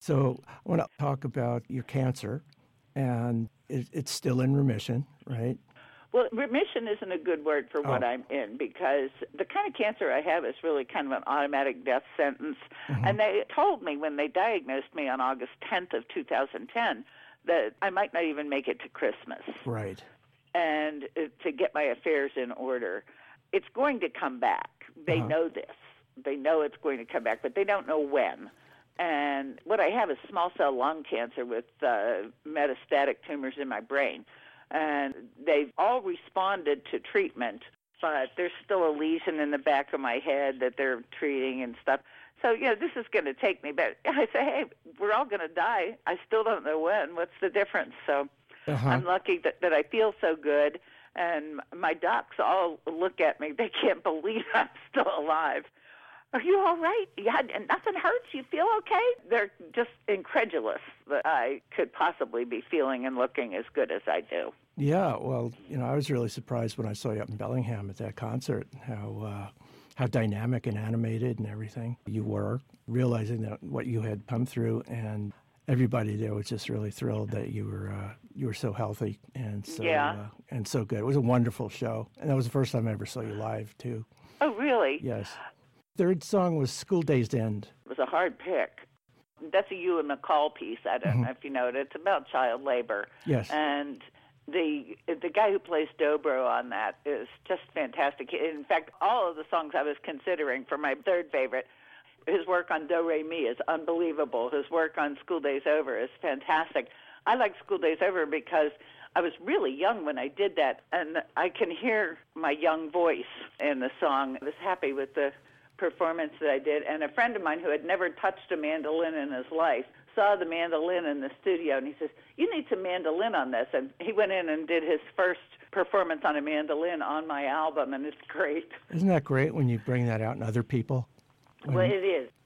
So I want to talk about your cancer, and it's still in remission, right? Well, remission isn't a good word for what Oh. I'm in because the kind of cancer I have is really kind of an automatic death sentence. Mhm. And they told me when they diagnosed me on August 10th of 2010 that I might not even make it to Christmas. Right. And to get my affairs in order. It's going to come back. They Uh-huh. know this. They know it's going to come back, but they don't know when. And what I have is small cell lung cancer with metastatic tumors in my brain. And they've all responded to treatment, but there's still a lesion in the back of my head that they're treating and stuff. So, this is going to take me. But I say, hey, we're all going to die. I still don't know when. What's the difference? So Uh-huh. I'm lucky that I feel so good. And my docs all look at me. They can't believe I'm still alive. Are you all right? Yeah, and nothing hurts? You feel okay? They're just incredulous that I could possibly be feeling and looking as good as I do. Yeah, well, I was really surprised when I saw you up in Bellingham at that concert, how dynamic and animated and everything you were, realizing that what you had come through, and everybody there was just really thrilled that you were so healthy and so and so good. It was a wonderful show, and that was the first time I ever saw you live too. Oh, really? Yes. Third song was School Days End. It was a hard pick. That's a Ewan McCall piece. I don't know if you know it. It's about child labor. Yes. And the guy who plays Dobro on that is just fantastic. In fact, all of the songs I was considering for my third favorite, his work on Do Re Mi is unbelievable. His work on School Days Over is fantastic. I like School Days Over because I was really young when I did that, and I can hear my young voice in the song. I was happy with the performance that I did, and a friend of mine who had never touched a mandolin in his life saw the mandolin in the studio, and he says, you need some mandolin on this, and he went in and did his first performance on a mandolin on my album, and it's great. Isn't that great when you bring that out in other people? Well, it is.